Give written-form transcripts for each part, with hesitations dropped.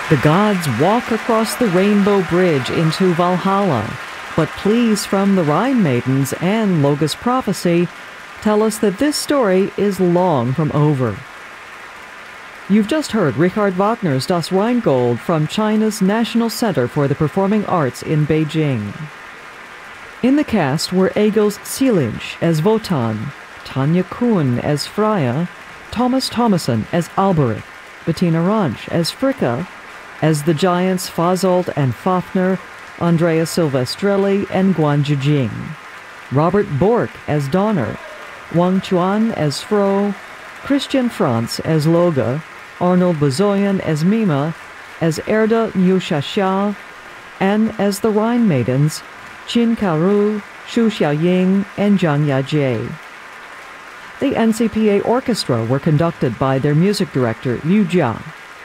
The gods walk across the rainbow bridge into Valhalla, but pleas from the Rhine maidens and Logos prophecy tell us that this story is long from over. You've just heard Richard Wagner's Das Rheingold from China's National Center for the Performing Arts in Beijing. In the cast were Egils Seelinch as Wotan, Tanja Kuhn as Freya, Thomas Thomason as Alberich, Bettina Ranch as Fricka, as the giants Fasolt and Fafner, Andrea Silvestrelli and Guan Zhijing, Robert Bork as Donner, Wang Chuan as Fro, Christian Franz as Loga, Arnold Bazoyan as Mima, as Erda Newshasha, and as the Rhine Maidens, Qin Karu, Xu Xiaoying, and Zhang Yajie. The NCPA Orchestra were conducted by their music director, Liu Jia.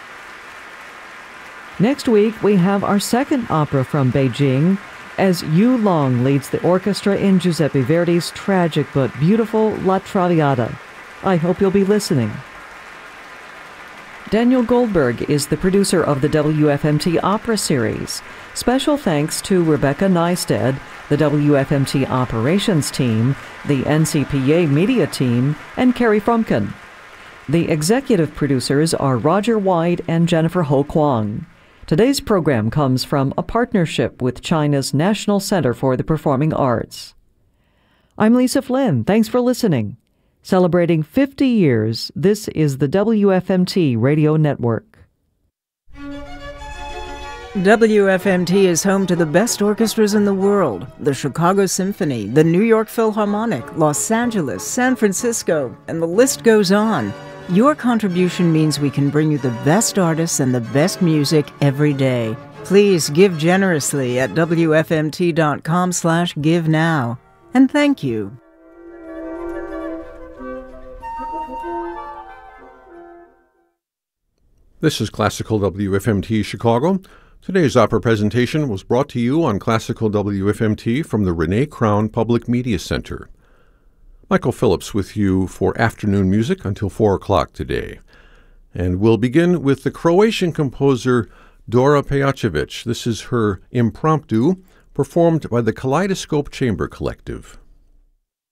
Next week, we have our second opera from Beijing, as Yu Long leads the orchestra in Giuseppe Verdi's tragic but beautiful La Traviata. I hope you'll be listening. Daniel Goldberg is the producer of the WFMT Opera Series. Special thanks to Rebecca Neisted, the WFMT Operations Team, the NCPA Media Team, and Carrie Frumkin. The executive producers are Roger White and Jennifer Ho Kwang. Today's program comes from a partnership with China's National Center for the Performing Arts. I'm Lisa Flynn. Thanks for listening. Celebrating 50 years, this is the WFMT Radio Network. WFMT is home to the best orchestras in the world: the Chicago Symphony, the New York Philharmonic, Los Angeles, San Francisco, and the list goes on. Your contribution means we can bring you the best artists and the best music every day. Please give generously at WFMT.com/give now. And thank you. This is Classical WFMT Chicago. Today's opera presentation was brought to you on Classical WFMT from the Renee Crown Public Media Center. Michael Phillips with you for afternoon music until 4 o'clock today. And we'll begin with the Croatian composer Dora Pejacevic. This is her Impromptu, performed by the Kaleidoscope Chamber Collective.